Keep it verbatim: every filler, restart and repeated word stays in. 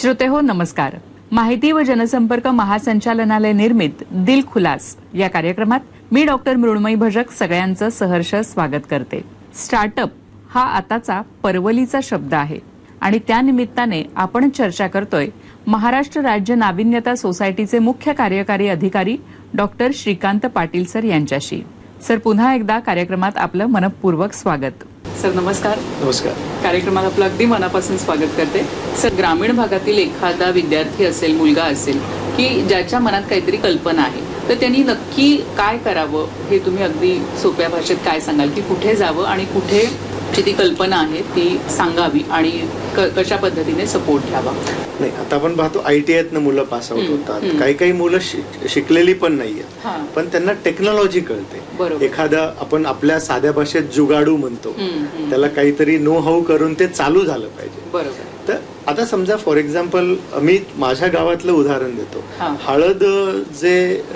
श्रोते हो नमस्कार. माहिती व जनसंपर्क महासंचालनालय निर्मित दिल खुलास या कार्यक्रमात मी डॉक्टर मृण्मयी भजक सगळ्यांचं सहर्ष स्वागत करते. स्टार्टअप हा आताचा परवलीचा शब्द आहे आणि त्या निमित्ताने आपण चर्चा करतोय महाराष्ट्र राज्य नाविन्यता सोसायटीचे मुख्य कार्यकारी अधिकारी डॉक्टर श्रीकांत पाटील सर यांच्याशी. सर, पुन्हा एकदा कार्यक्रमात आपलं मनपूर्वक स्वागत. सर नमस्कार. नमस्कार. कार्यक्रमात आपलं अगदी मनापासून स्वागत करते. सर, ग्रामीण भागातील एखादा विद्यार्थी असेल, मुलगा असेल की ज्याच्या मनात काहीतरी कल्पना आहे, तर त्यांनी नक्की काय करावं हे तुम्ही अगदी सोप्या भाषेत काय सांगाल की कुठे जावं आणि कुठे जी ती कल्पना आहे ती सांगावी आणि कशा पद्धतीने सपोर्ट घ्यावा? नाही, आता आपण पाहतो आय टी आयतनं मुलं पास आउट होतात. काही काही मुलं शिकलेली पण नाहीये, पण त्यांना टेक्नॉलॉजी कळते. एखादा आपण आपल्या साध्या भाषेत जुगाडू म्हणतो, त्याला काहीतरी नो हाऊ करून ते चालू झालं पाहिजे. बरोबर. तर आता समजा फॉर एक्झाम्पल मी माझ्या गावातलं उदाहरण देतो. हळद जे